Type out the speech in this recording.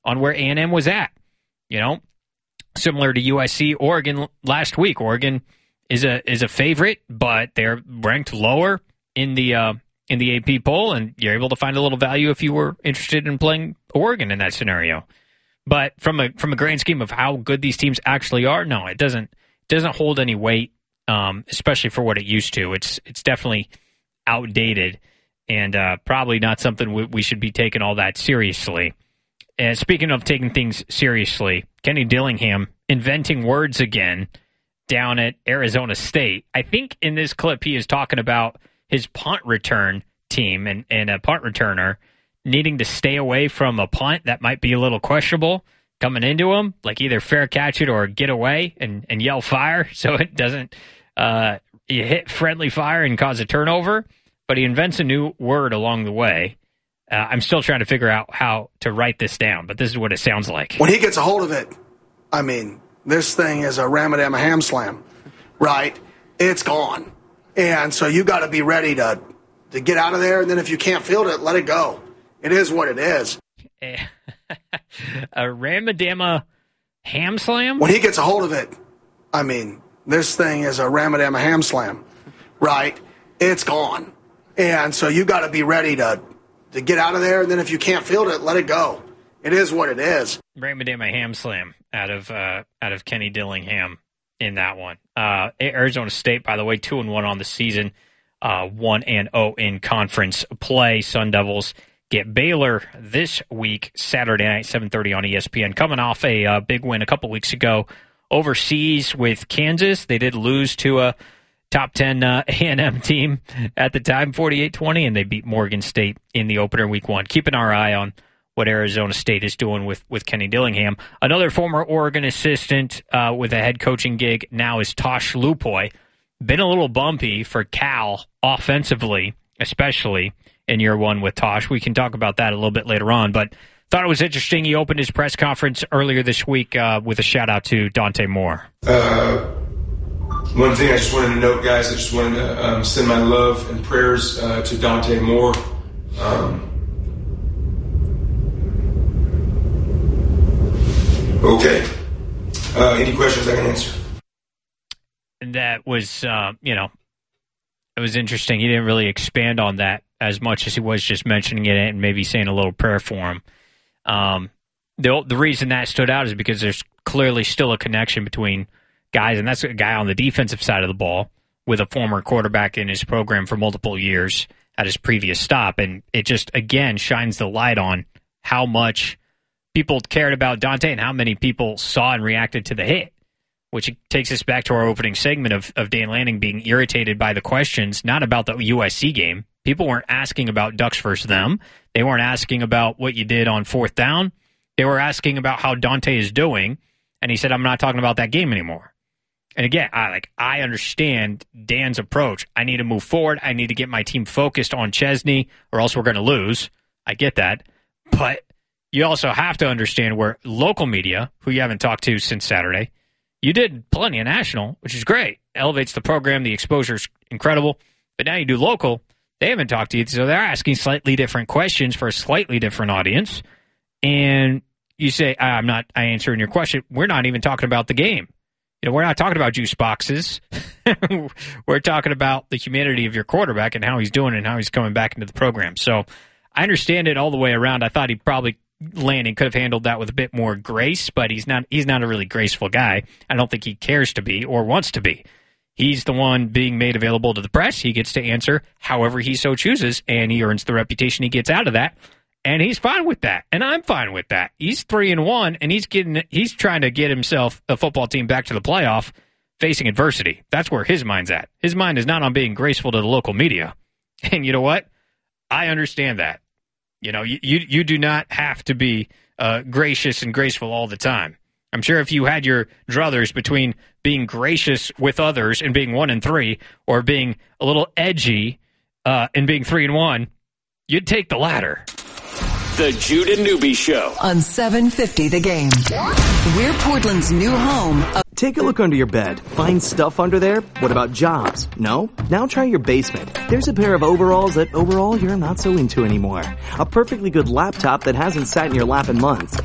on where A&M was at. You know, similar to USC, Oregon last week. Oregon is a favorite, but they're ranked lower in the AP poll, and you're able to find a little value if you were interested in playing Oregon in that scenario. But from a grand scheme of how good these teams actually are, no, it doesn't hold any weight, especially for what it used to. It's definitely outdated, and probably not something we should be taking all that seriously. And speaking of taking things seriously, Kenny Dillingham inventing words again down at Arizona State. I think in this clip he is talking about his punt return team and a punt returner needing to stay away from a punt that might be a little questionable coming into him, like either fair catch it or get away and yell fire so it doesn't you hit friendly fire and cause a turnover. But he invents a new word along the way. I'm still trying to figure out how to write this down, but this is what it sounds like. When he gets a hold of it, I mean, this thing is a Ramadama ham slam, right? It's gone. And so you got to be ready to get out of there. And then if you can't field it, let it go. It is what it is. A Ramadama ham slam? When he gets a hold of it, I mean, this thing is a Ramadama ham slam, right? It's gone. And so you got to be ready to get out of there. And then if you can't field it, let it go. It is what it is. Ramadama ham slam out of Kenny Dillingham in that one. Arizona State, by the way, 2-1 on the season, 1-0 in conference play. Sun Devils get Baylor this week, Saturday night, 7:30 on ESPN. Coming off a big win a couple weeks ago overseas with Kansas. They did lose to a top 10 A&M team at the time, 48-20, and they beat Morgan State in the opener week 1. Keeping our eye on what Arizona State is doing with Kenny Dillingham. Another former Oregon assistant with a head coaching gig now is Tosh Lupoy. Been a little bumpy for Cal offensively, especially in year 1 with Tosh. We can talk about that a little bit later on, but thought it was interesting. He opened his press conference earlier this week with a shout-out to Dante Moore. One thing I just wanted to note, guys, I just wanted to send my love and prayers to Dante Moore. Okay. Any questions I can answer? That was, it was interesting. He didn't really expand on that as much as he was just mentioning it and maybe saying a little prayer for him. The reason that stood out is because there's clearly still a connection between guys, and that's a guy on the defensive side of the ball with a former quarterback in his program for multiple years at his previous stop. And it just, again, shines the light on how much people cared about Dante and how many people saw and reacted to the hit, which takes us back to our opening segment of Dan Lanning being irritated by the questions, not about the USC game. People weren't asking about Ducks versus them. They weren't asking about what you did on 4th down. They were asking about how Dante is doing, and he said, I'm not talking about that game anymore. And again, I understand Dan's approach. I need to move forward. I need to get my team focused on Chesney, or else we're going to lose. I get that. But you also have to understand where local media, who you haven't talked to since Saturday, you did plenty of national, which is great. Elevates the program. The exposure is incredible. But now you do local. They haven't talked to you, so they're asking slightly different questions for a slightly different audience. And you say, I'm not answering your question. We're not even talking about the game. We're not talking about juice boxes. We're talking about the humanity of your quarterback and how he's doing and how he's coming back into the program. So I understand it all the way around. I thought Lanning could have handled that with a bit more grace, but he's not a really graceful guy. I don't think he cares to be or wants to be. He's the one being made available to the press. He gets to answer however he so chooses, and he earns the reputation he gets out of that. And he's fine with that, and I'm fine with that. He's 3-1, and he's trying to get himself a football team back to the playoff, facing adversity. That's where his mind's at. His mind is not on being graceful to the local media. And you know what? I understand that. You do not have to be gracious and graceful all the time. I'm sure if you had your druthers between being gracious with others and being 1-3, or being a little edgy and being 3-1, you'd take the latter. The Jude and Newby Show on 750 The Game. We're Portland's new home. Take a look under your bed. Find stuff under there? What about jobs? No? Now try your basement. There's a pair of overalls that overall you're not so into anymore. A perfectly good laptop that hasn't sat in your lap in months.